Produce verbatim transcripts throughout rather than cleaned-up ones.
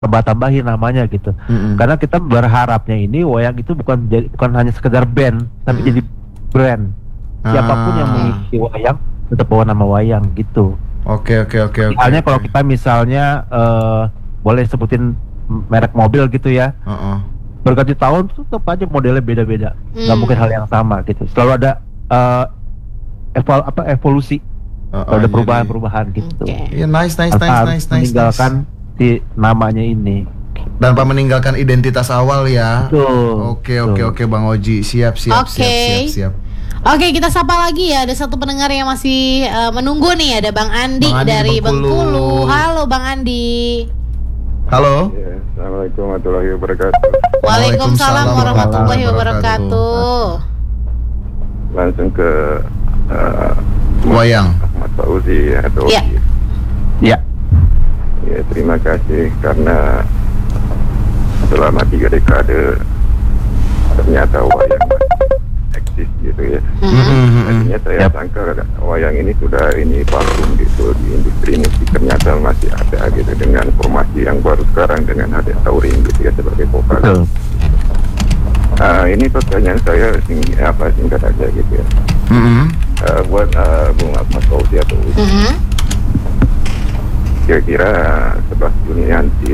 tambah-tambahin namanya gitu. Mm-mm. Karena kita berharapnya ini wayang itu bukan jadi, bukan hanya sekedar band, tapi Mm-mm. jadi brand. Siapapun Ah. yang mengisi wayang tetap bawa nama wayang gitu. Oke oke oke oke. Misalnya kalau oke. kita misalnya eh, boleh sebutin merek mobil gitu ya. Uh-uh. Berganti tahun tuh tetap aja modelnya beda-beda. Nggak Hmm. mungkin hal yang sama gitu. Selalu ada eh, evol apa evolusi, Uh-uh, selalu ada jadi- perubahan-perubahan gitu. Oke. Iya nice nice Tanpa nice harus nice nice. meninggalkan si namanya ini. Tanpa meninggalkan identitas awal ya. Betul. Oke oke Betul. oke Bang Oji, siap siap Oke. siap siap siap. Oke, kita sapa lagi ya. Ada satu pendengar yang masih eh, menunggu nih. Ada Bang Andi, Bang Andi dari di Bengkulu. Bengkulu. Halo Bang Andi. Halo. Ya, Assalamualaikum warahmatullahi wabarakatuh. Waalaikumsalam warahmatullahi wabarakatuh. Langsung ke uh, Wayang. Ahmad Fauzi atau Ya. Ya. ya, terima kasih karena selama tiga dekade ternyata wayang masih eksis gitu ya. Mhm. Mm-mm. Tadinya saya Yap. sangka wayang ini sudah ini vakum gitu di industri musik, ternyata masih ada gitu dengan formasi yang baru sekarang dengan ada Taurin gitu ya sebagai vokalis. Betul. Nah, ini pertanyaan saya sing, apa singkat aja gitu ya. Mm-mm. Eh, buat uh, Bung Ahmad Fauzi atau Uzi, Mhm. kira-kira sebelas Juni nanti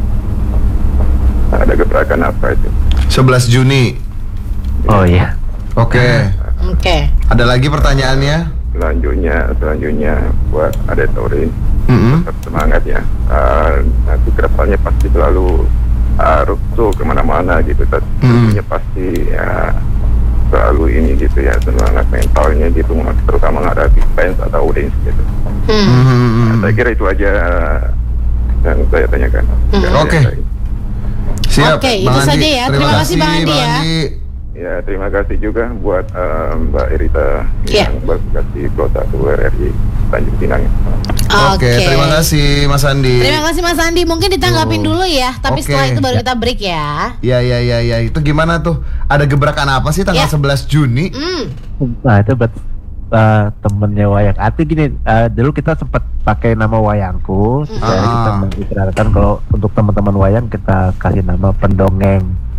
ada gebrakan apa itu? sebelas Juni. Oh iya. Oke. Oke. Ada lagi pertanyaannya? Selanjutnya, selanjutnya buat ada Taurin, Mm-mm. tetap semangat ya. Uh, nanti kedepannya pasti selalu uh, rukso kemana-mana gitu. Hmm. Tentunya pasti ya selalu ini gitu ya, semangat mentalnya gitu, terutama menghadapi fans atau audiens gitu. Hmm. Mm-mm. Nah, saya kira itu aja uh, yang saya tanyakan. Hmm. Nggak ada Oke. yang lain. Siap. Oke, itu Bang Andi. saja ya. Terima kasih, Bang Andi ya. Ya, terima kasih juga buat uh, Mbak Irita Iya. yang bertugas di Kota R R I Tanjung Pinang. Oke, terima kasih Mas Andi. Terima kasih Mas Andi. Mungkin ditanggapin Tuh. dulu ya. Tapi Oke. setelah itu baru Ya. kita break ya. Ya ya ya ya, itu gimana tuh? Ada gebrakan apa sih tanggal Ya. sebelas Juni? Hmm. Nah itu buat uh, temennya wayang. Arti gini, uh, dulu kita sempat pakai nama wayangku. Supaya Ah. kita mengikrarkan kalau untuk teman-teman wayang kita kasih nama pendongeng.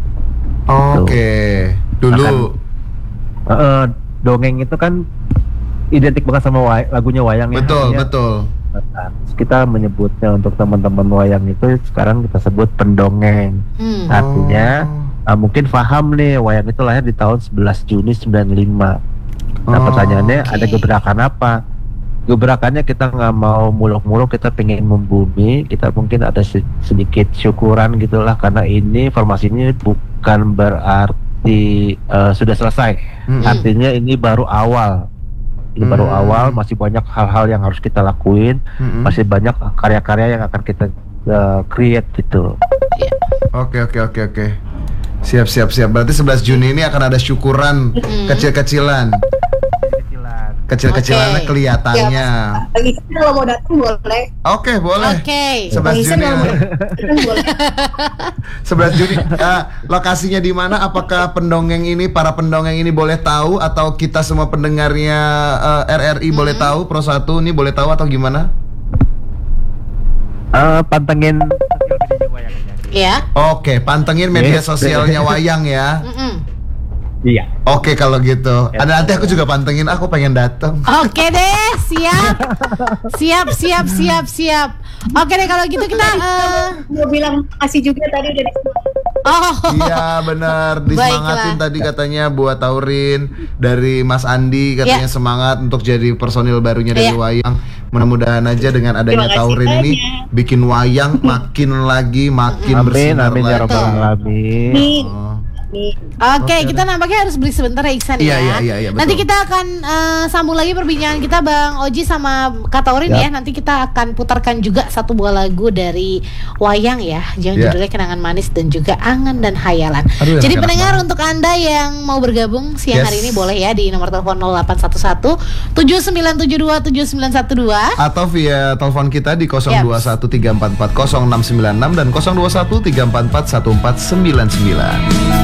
Oke. Dulu Uh, uh, dongeng itu kan identik banget sama way- lagunya wayang ya. betul Artinya, betul. uh, kita menyebutnya untuk teman-teman wayang itu sekarang kita sebut pendongeng. Hmm. Artinya Oh. uh, mungkin paham nih wayang itu lahir di tahun sebelas Juni sembilan puluh lima. Nah Oh, pertanyaannya oke. ada gebrakan apa? Gebrakannya kita nggak mau muluk-muluk, kita pengen membumi, kita mungkin ada se- sedikit syukuran gitulah karena ini formasi ini bukan berarti uh, sudah selesai. Mm-mm. Artinya ini baru awal. Ini baru Hmm. awal, masih banyak hal-hal yang harus kita lakuin, Mm-mm. masih banyak karya-karya yang akan kita uh, create gitu. Oke oke oke oke. Siap siap siap. Berarti sebelas Juni ini akan ada syukuran Mm-mm. kecil-kecilan. Kecil-kecilannya Oke. kelihatannya. Bang Isan kalau mau datang boleh. Oke, boleh. Oke. sebelas Bang Isan Juni. kalau mau datang boleh. sebelas Juni. Eh, lokasinya di mana? Apakah pendongeng ini, para pendongeng ini boleh tahu atau kita semua pendengarnya eh, R R I boleh tahu? Pro satu ini boleh tahu atau gimana? Uh, pantengin sosial media wayang aja. Ya. Oke, pantengin media Yes. sosialnya wayang ya. Mm-mm. Iya. Oke kalau gitu. Ada nanti aku juga pantengin, aku pengen datang. Oke deh, siap. Siap, siap, siap, siap. Oke deh kalau gitu kita eh, Mau bilang makasih juga tadi udah disebut. oh. Iya benar, disemangatin Baiklah. tadi katanya buat Taurin dari Mas Andi katanya Ya. semangat untuk jadi personil barunya dari Ya. wayang. Mudah-mudahan aja dengan adanya Terima kasih Taurin ini banyak. bikin wayang makin lagi makin Amin, bersinar amin ya lagi. rabbal alamin. Nih, Oh. nih. Oke, kita nampaknya harus beli sebentar ya Iksan Iya, ya. iya, iya, iya, betul. Nanti kita akan eh, sambung lagi perbincangan kita Bang Oji sama Kak Taurin Ya. ya. Nanti kita akan putarkan juga satu buah lagu dari wayang ya, yang Ya. judulnya Kenangan Manis dan juga Angan dan Hayalan. Aduh, Jadi enak-enak pendengar banget. untuk Anda yang mau bergabung siang Yes. hari ini boleh ya di nomor telepon nol delapan satu satu tujuh sembilan tujuh dua tujuh sembilan satu dua. Atau via telepon kita di nol dua satu tiga empat empat nol enam sembilan enam dan nol dua satu tiga empat empat satu empat sembilan sembilan.